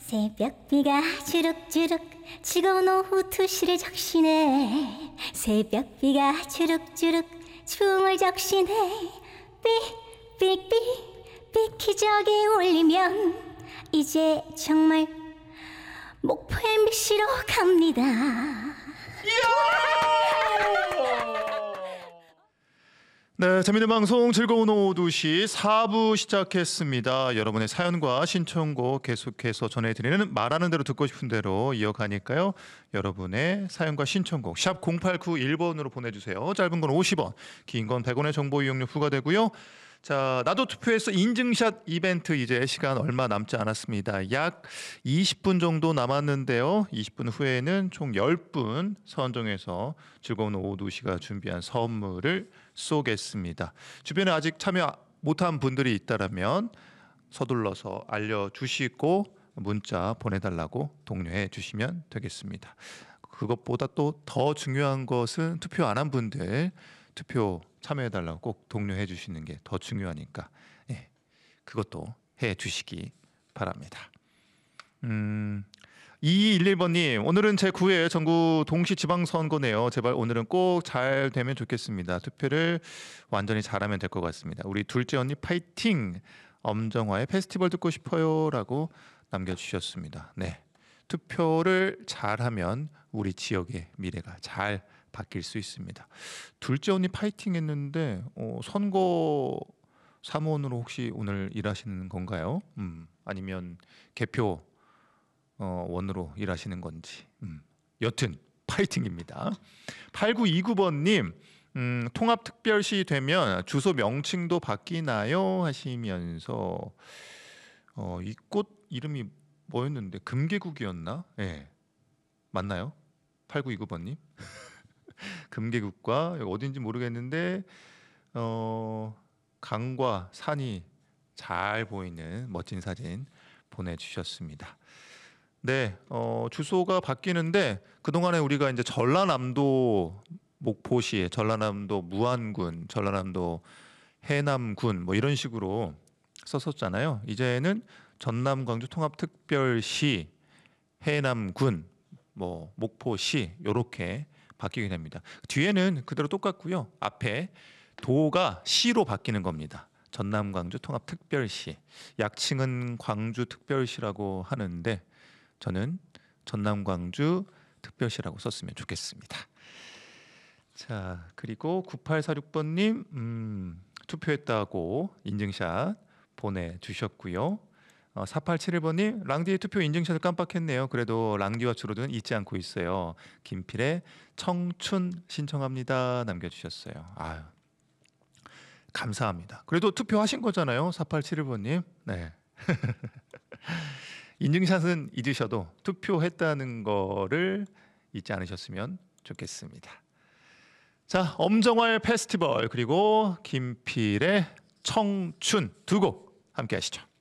새벽비가 주룩주룩 치고 온 오후 2시를 적시네. 새벽비가 주룩주룩 춤을 적시네. 삑삑삑 삑기저귀 울리면 이제 정말 목포 MBC로 갑니다. 네, 재미있는 방송 즐거운 오후 2시 4부 시작했습니다. 여러분의 사연과 신청곡 계속해서 전해드리는 말하는 대로 듣고 싶은 대로 이어가니까요. 여러분의 사연과 신청곡 샵 0891번으로 보내주세요. 짧은 건 50원, 긴 건 100원의 정보 이용료 부과되고요. 자, 나도 투표해서 인증샷 이벤트 이제 시간 얼마 남지 않았습니다. 약 20분 정도 남았는데요. 20분 후에는 총 10분 선정해서 즐거운 오후 2시가 준비한 선물을 쏘겠습니다. 주변에 아직 참여 못한 분들이 있다면 서둘러서 알려주시고 문자 보내달라고 독려해 주시면 되겠습니다. 그것보다 또 더 중요한 것은 투표 안 한 분들 투표 참여해달라고 꼭 독려해 주시는 게 더 중요하니까 그것도 해 주시기 바랍니다. 2211번님, 오늘은 제 9회 전국 동시 지방선거네요. 제발 오늘은 꼭 잘 되면 좋겠습니다. 투표를 완전히 잘하면 될 것 같습니다. 우리 둘째 언니 파이팅! 엄정화의 페스티벌 듣고 싶어요 라고 남겨주셨습니다. 네, 투표를 잘하면 우리 지역의 미래가 잘 바뀔 수 있습니다. 둘째 언니 파이팅 했는데 선거 사무원으로 혹시 오늘 일하시는 건가요? 아니면 개표 원으로 일하시는 건지. 여튼 파이팅입니다. 8929번님, 통합특별시 되면 주소 명칭도 바뀌나요? 하시면서 이 꽃 이름이 뭐였는데 금계국이었나? 네, 맞나요? 8929번님. 금계국과 여기 어딘지 모르겠는데 강과 산이 잘 보이는 멋진 사진 보내주셨습니다. 네, 주소가 바뀌는데 그동안에 우리가 이제 전라남도 목포시, 전라남도 무안군, 전라남도 해남군 뭐 이런 식으로 썼었잖아요. 이제는 전남 광주 통합특별시, 해남군, 뭐 목포시 이렇게 바뀌게 됩니다. 뒤에는 그대로 똑같고요. 앞에 도가 시로 바뀌는 겁니다. 전남 광주 통합특별시, 약칭은 광주특별시라고 하는데 저는 전남 광주 특별시라고 썼으면 좋겠습니다. 자, 그리고 9846번님 투표했다고 인증샷 보내주셨고요. 4871번님 랑디의 투표 인증샷을 깜빡했네요. 그래도 랑디와 주로는 잊지 않고 있어요. 김필의 청춘 신청합니다 남겨주셨어요. 아유, 감사합니다. 그래도 투표하신 거잖아요. 4871번님. 네. 인증샷은 잊으셔도 투표했다는 거를 잊지 않으셨으면 좋겠습니다. 자, 엄정화의 페스티벌 그리고 김필의 청춘 두 곡 함께 하시죠.